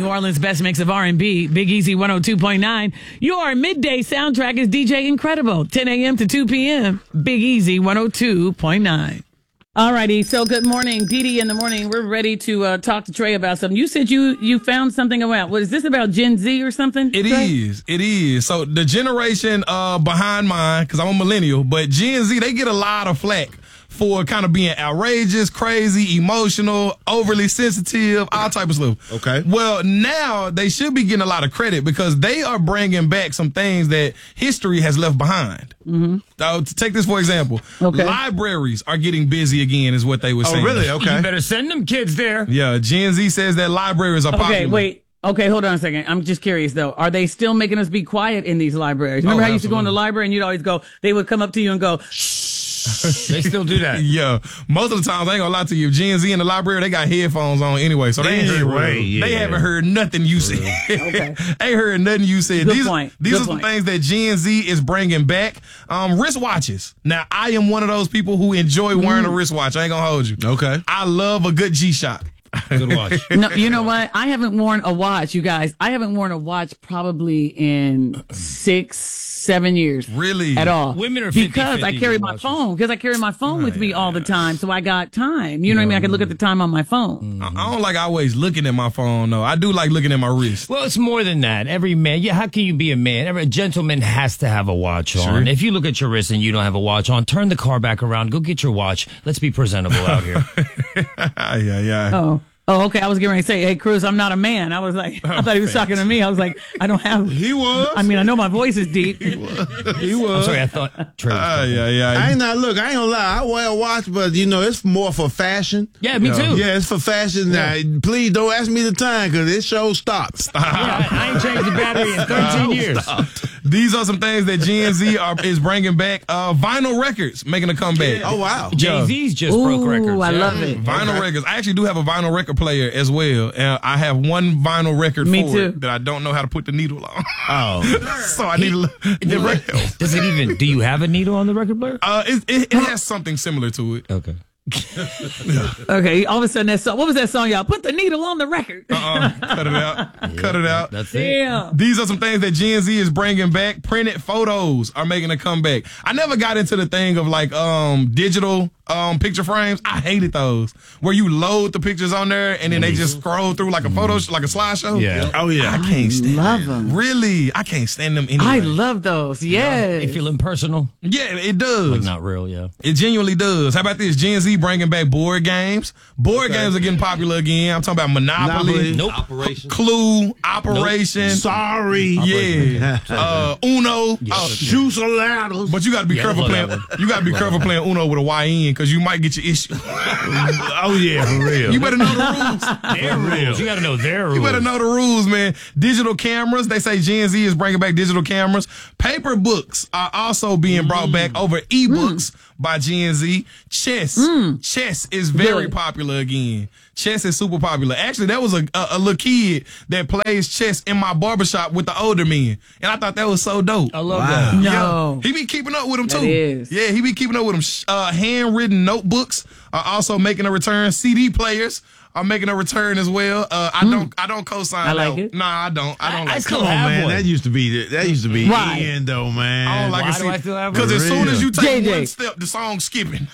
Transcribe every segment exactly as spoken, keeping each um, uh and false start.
New Orleans' best mix of R and B, Big Easy one oh two point nine. Your midday soundtrack is D J Incredible, ten a.m. to two p.m. Big Easy one oh two point nine. All righty, so good morning, Dee Dee in the morning. We're ready to uh, talk to Trey about something. You said you you found something about, what is this about Gen Z or something? It Trey? is, it is. So the generation uh, behind mine, because I'm a millennial, but Gen Z, they get a lot of flack for kind of being outrageous, crazy, emotional, overly sensitive, all type of stuff. Okay. Well, now they should be getting a lot of credit because they are bringing back some things that history has left behind. Mm-hmm. So to take this for example, okay. libraries are getting busy again, is what they were oh, saying. Oh, really? Okay. You better send them kids there. Yeah, Gen Z says that libraries are popular. Okay, wait. Okay, hold on a second. I'm just curious, though. Are they still making us be quiet in these libraries? Remember oh, how you used to go in the absolutely. library and you'd always go, they would come up to you and go, They still do that. Yeah. Most of the times, I ain't gonna lie to you, Gen Z in the library, they got headphones on anyway, so they ain't heard, Anyway, yeah. they haven't heard nothing you said. Okay. Ain't heard nothing you said. Good these point. these Good are some point. things that Gen Z is bringing back. Um, wristwatches. Now, I am one of those people who enjoy wearing Mm. a wristwatch. I ain't gonna hold you. Okay. I love a good G-Shock. Good watch. No, you know what? I haven't worn a watch, you guys. I haven't worn a watch probably in six, seven years. Really? At all. Women are because I fifty-fifty carry with my watches. phone. Because I carry my phone with me all the time, so I got time. You know what I mean? I can look at the time on my phone. I, I don't like always looking at my phone, though. I do like looking at my wrist. Well, it's more than that. Every man, yeah, how can you be a man? Every gentleman has to have a watch on. If you look at your wrist and you don't have a watch on, turn the car back around, go get your watch. Let's be presentable out here. yeah, yeah. Oh. Oh, okay. I was getting ready to say, hey, Cruz, I'm not a man. I was like, I thought he was talking to me. I was like, I don't have. He was. I mean, I know my voice is deep. He was. I'm sorry, I thought Trey was Uh, talking. yeah, yeah. I ain't not look. I ain't gonna lie. I wear a watch, but you know it's more for fashion. Yeah, me too. Yeah, it's for fashion. Now, please don't ask me the time because this show stops. Yeah, I, I ain't changed the battery in thirteen years. These are some things that Gen Z are, is bringing back. Uh, vinyl records making a comeback. Oh wow. Jay Z's just Ooh, broke records. I yeah. love it. Vinyl Okay. records. I actually do have a vinyl record player as well. And I have one vinyl record Me for too. it that I don't know how to put the needle on. Oh. so I need to look. The rec- Does it even? Do you have a needle on the record player? Uh, it, it, it has something similar to it. Okay. Okay. All of a sudden, that song, what was that song, y'all? Put the needle on the record. Uh-uh. Cut it out. Cut it out. That's it. Damn. These are some things that Gen Z is bringing back. Printed photos are making a comeback. I never got into the thing of like um digital um picture frames. I hated those where you load the pictures on there and then they just scroll through like a photo, like a slideshow. Yeah. Oh yeah. I can't stand love them. them. Really, I can't stand them anyway. I love those. Yes. They feel impersonal. Yeah, it does. Like not real, yeah. It genuinely does. How about this? Gen Z bringing back board games. Board Okay. games are getting popular again. I'm talking about Monopoly, Monopoly. Nope. Operation. Clue, Operation. Sorry. Yeah. Uh, Uno. Oh, Shoes or ladders. but you got to be Yeah, careful love playing. that You got to be careful playing Uno with a Y N because you might get your issue. Oh yeah, for real. You better know the rules. Their rules. You got to know their rules. You better know the rules, man. Digital cameras. They say Gen Z is bringing back digital cameras. Paper books are also being brought back over ebooks by Gen Z. Chess. Chess is very Really? popular again. Chess is super popular. Actually, there was a, a, a little kid that plays chess in my barbershop with the older men. And I thought that was so dope. I love Wow. that. No. Yeah, he be keeping up with them That too. is. Yeah, he be keeping up with them. Uh, handwritten notebooks are also making a return. C D players are making a return as well. Uh, I don't, I don't co-sign. I like that. it. Nah, I don't. I don't I- I like. still it. Come on, have man. one. That used to be the, that used to be Why? in though, man. I don't like Why it. do I still have Because one? as soon as you take J J. one step, the song's skipping.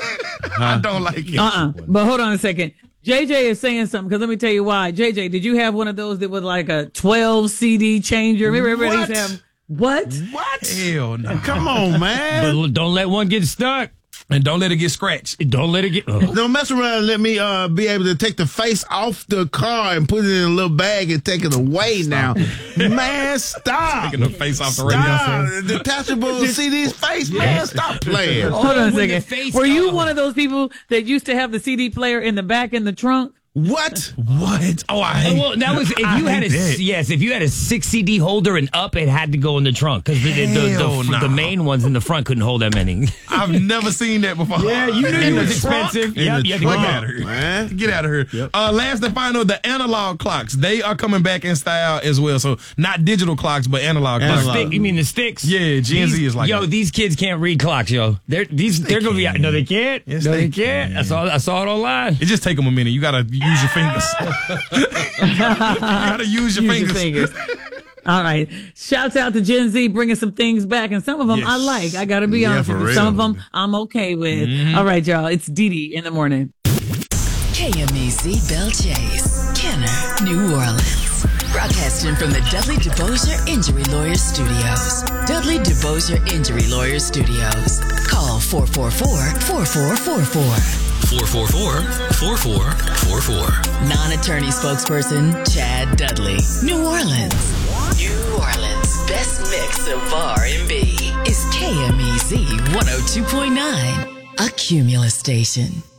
I don't like it. Uh-uh. But hold on a second. J J is saying something, because let me tell you why. J J, did you have one of those that was like a twelve C D changer? Remember everybody used to What? have, what? What? Hell no. Come on, man. But don't let one get stuck. And don't let it get scratched. Don't let it get. Oh. Don't mess around and let me uh, be able to take the face off the car and put it in a little bag and take it away now. Man, stop. Taking the face off the radio. Stop. Detachable C D's face, man. Stop playing. Hold on a With the second. face Were you on. one of those people that used to have the C D player in the back in the trunk? What? What? Oh, I Oh, hate. well, that was if I you had a hate that. yes, if you had a six C D holder and up, it had to go in the trunk because the, the, the, Hell the, nah. the main ones in the front couldn't hold that many. I've never seen that before. Yeah, you knew In it the was trunk? expensive. In Yep, the you had to go trunk, Get out. out of here. man. Get out of here. Uh, last and final, the analog clocks. They are coming back in style as well. So not digital clocks, but analog, Analog. clocks. Stick, you mean the sticks? Yeah, Gen Z These- is like yo. that. These kids can't read clocks, yo. They're these. They're gonna be. No, they can't. Yes, no, they they can't. can. I saw. I saw it online. It just take them a minute. You gotta. You use your fingers. You gotta use your Use fingers. your fingers. All right. Shouts out to Gen Z bringing some things back. And some of them Yes. I like. I got to be Yeah, honest for with you. real. Some of them I'm okay with. Mm-hmm. All right, y'all. It's Dee Dee in the morning. K M E Z Bell Chase, Kenner, New Orleans. Broadcasting from the Dudley DeBosier Injury Lawyers Studios. Dudley DeBosier Injury Lawyers Studios. Call four four four, four four four four. four four four, four four four four. Non-attorney spokesperson Chad Dudley. New Orleans. New Orleans' best mix of R and B is K M E Z one oh two point nine, a Cumulus station.